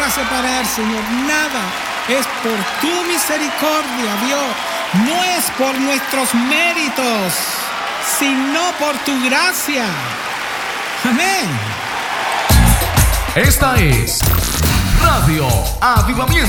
separar, Señor, nada. Es por tu misericordia, Dios. No es por nuestros méritos, sino por tu gracia. Amén. Esta es Radio Avivamiento.